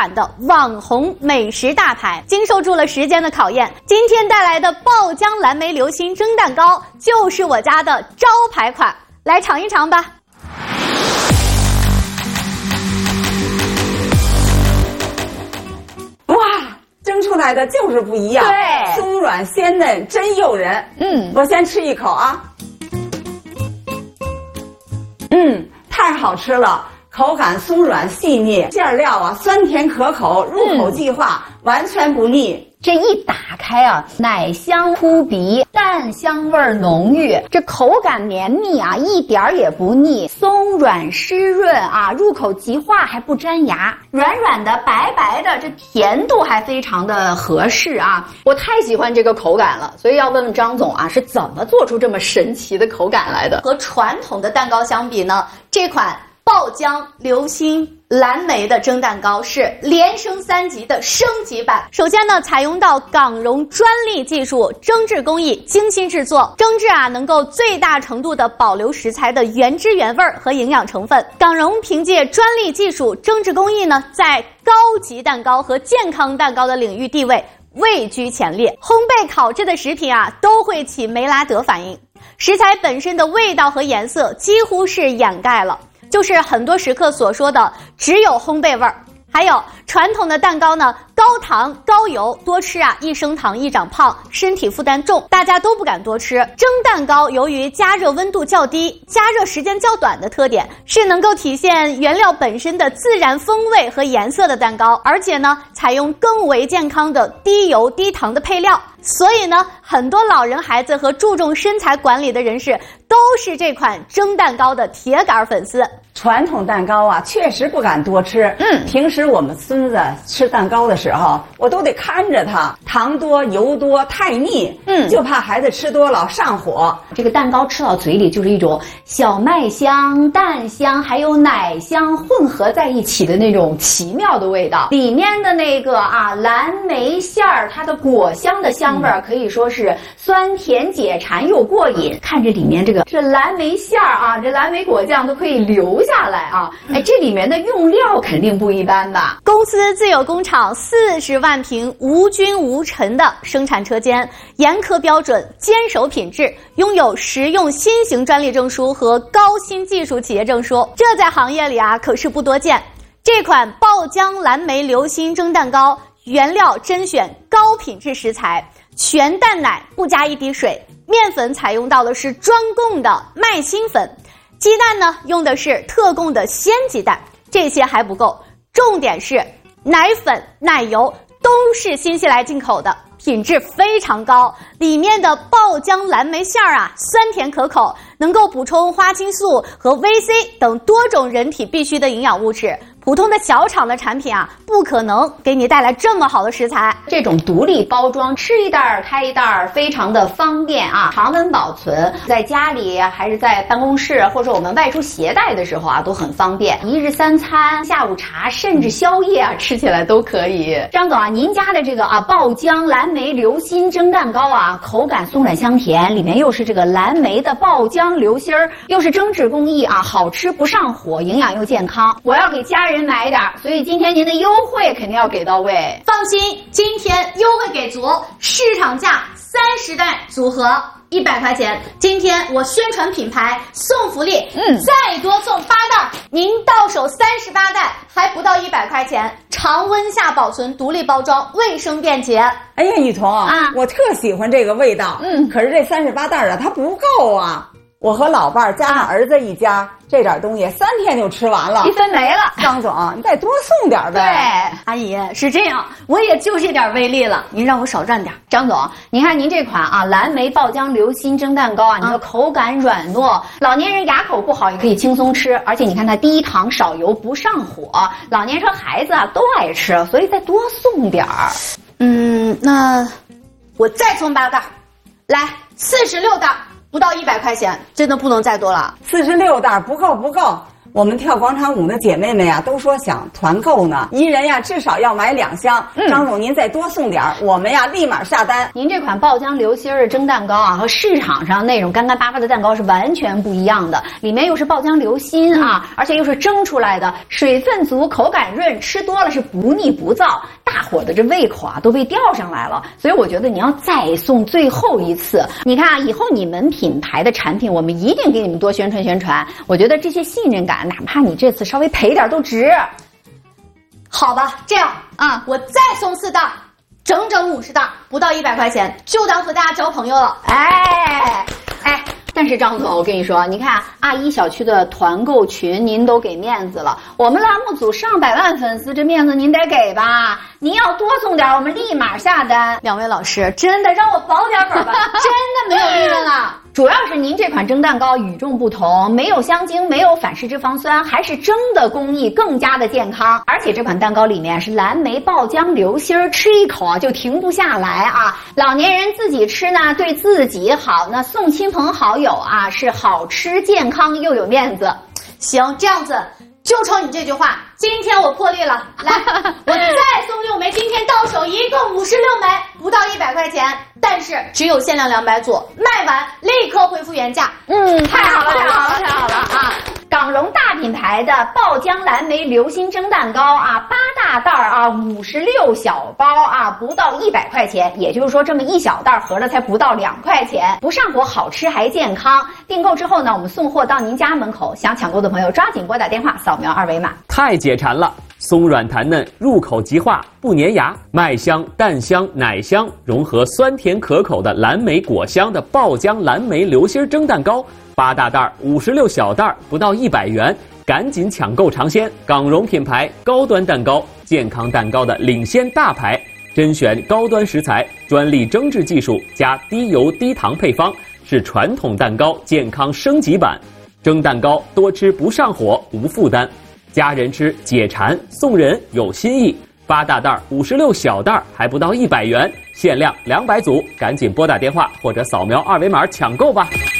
款的网红美食大牌，经受住了时间的考验。今天带来的爆浆蓝莓流心蒸蛋糕就是我家的招牌款，来尝一尝吧。 哇，蒸出来的就是不一样， 对， 松软鲜嫩，真诱人。我先吃一口啊。太好吃了，口感松软细腻，馅料啊酸甜可口，入口即化，完全不腻。 这一打开啊，奶香扑鼻，蛋香味浓郁，这口感绵密啊，一点儿也不腻，松软湿润啊，入口即化还不粘牙，软软的白白的，这甜度还非常的合适啊！我太喜欢这个口感了，所以要问问张总啊，是怎么做出这么神奇的口感来的？ 和传统的蛋糕相比呢，这款爆浆流心蓝莓的蒸蛋糕是连升3级的升级版。首先呢，采用到港蓉专利技术蒸制工艺，精心制作，蒸制啊能够最大程度的保留食材的原汁原味和营养成分。港蓉凭借专利技术蒸制工艺呢，在高级蛋糕和健康蛋糕的领域地位位居前列。烘焙烤制的食品啊都会起梅拉德反应，食材本身的味道和颜色几乎是掩盖了，就是很多食客所说的只有烘焙味儿。还有传统的蛋糕呢，高糖高油，多吃啊一升糖易长胖，身体负担重，大家都不敢多吃。蒸蛋糕由于加热温度较低，加热时间较短的特点，是能够体现原料本身的自然风味和颜色的蛋糕，而且呢采用更为健康的低油低糖的配料。所以呢，很多老人孩子和注重身材管理的人士都是这款蒸蛋糕的铁杆粉丝。 传统蛋糕啊，确实不敢多吃。平时我们孙子吃蛋糕的时候，我都得看着他，糖多油多太腻。就怕孩子吃多了上火。 这个蛋糕吃到嘴里就是一种小麦香、蛋香还有奶香混合在一起的那种奇妙的味道。里面的那个蓝莓馅儿，它的果香的香味儿可以说是酸甜解馋又过瘾。看着里面这蓝莓馅儿啊，这蓝莓果酱都可以流下来啊！哎，这里面的用料肯定不一般吧？ 公司自有工厂40万平无菌无尘的生产车间，严苛标准，坚守品质，拥有实用新型专利证书和高新技术企业证书，这在行业里啊可是不多见。这款爆浆蓝莓流心蒸蛋糕，原料甄选高品质食材，全蛋奶不加一滴水，面粉采用到的是专供的麦芯粉，鸡蛋呢用的是特供的鲜鸡蛋。这些还不够，重点是奶粉奶油都是新西兰进口的，品质非常高。里面的爆浆蓝莓馅儿啊，酸甜可口，能够补充花青素和 VC 等多种人体必需的营养物质。普通的小厂的产品啊，不可能给你带来这么好的食材。 这种独立包装，吃一袋开一袋，非常的方便啊，常温保存，在家里还是在办公室，或者我们外出携带的时候啊，都很方便。一日三餐、下午茶，甚至宵夜啊，吃起来都可以。张总啊，您家的这个爆浆蓝莓流心蒸蛋糕啊，口感松软香甜，里面又是这个蓝莓的爆浆流心儿，又是蒸制工艺啊，好吃不上火，营养又健康。我要给家人买点，所以今天您的优惠肯定要给到位。 放心，今天优惠给足，市场价30袋组合100块钱。今天我宣传品牌送福利，再多送8袋，您到手38袋，还不到100块钱，常温下保存，独立包装，卫生便捷。 哎呀，雨桐啊，我特喜欢这个味道。可是这38袋啊，它不够啊。我和老伴儿加上儿子一家，这点东西3天就吃完了， 一分没了。 张总，你再多送点呗。 对，阿姨是这样，我也就这点威力了，您让我少赚点。 张总，您看您这款啊蓝莓爆浆流心蒸蛋糕啊，你的口感软糯，老年人牙口不好也可以轻松吃，而且你看它低糖少油不上火，老年人和孩子啊都爱吃，所以再多送点儿。 那我再送8袋，来46袋。不到100块钱，真的不能再多了。 46袋不够， 我们跳广场舞的姐妹们呀，都说想团购呢，一人呀至少要买2箱。张总您再多送点儿，我们呀立马下单。 您这款爆浆流心的蒸蛋糕啊，和市场上那种干干巴巴的蛋糕是完全不一样的，里面又是爆浆流心啊，而且又是蒸出来的，水分足，口感润，吃多了是不腻不燥，大伙的这胃口啊都被吊上来了。所以我觉得你要再送最后一次，你看啊，以后你们品牌的产品，我们一定给你们多宣传宣传。我觉得这些信任感，哪怕你这次稍微赔点都值。 好吧，这样啊，我再送4袋，整整50袋，不到100块钱，就当和大家交朋友了。 哎。但是张总，我跟你说，你看阿姨小区的团购群，您都给面子了。我们栏目组上百万粉丝，这面子您得给吧？您要多送点，我们立马下单。 2位老师，真的让我保点本吧，真的没有利润了。 主要是您这款蒸蛋糕与众不同，没有香精，没有反式脂肪酸，还是蒸的工艺更加的健康。而且这款蛋糕里面是蓝莓爆浆流心儿，吃一口啊就停不下来啊。老年人自己吃呢，对自己好，那送亲朋好友啊是好吃健康又有面子。 行，这样子就冲你这句话，今天我破例了，来，我再送6枚，今天到手一共56枚，不到100块钱，但是只有限量200组，卖完立刻恢复原价。 太好了啊！港荣大品牌的爆浆蓝莓流心蒸蛋糕啊，8大袋啊，56小包啊，不到100块钱，也就是说这么1小袋合着才不到2块钱，不上火，好吃还健康。订购之后呢，我们送货到您家门口，想抢购的朋友抓紧拨打电话，扫描2维码。 太解馋了，松软弹嫩，入口即化，不粘牙，麦香、蛋香、奶香融合酸甜可口的蓝莓果香的爆浆蓝莓流心蒸蛋糕，8大袋56小袋，不到100元，赶紧抢购尝鲜！港荣品牌高端蛋糕，健康蛋糕的领先大牌，甄选高端食材，专利蒸制技术加低油低糖配方，是传统蛋糕健康升级版。蒸蛋糕多吃不上火，无负担。家人吃解馋，送人有新意。8大袋56小袋，还不到100元，限量200组，赶紧拨打电话或者扫描2维码抢购吧。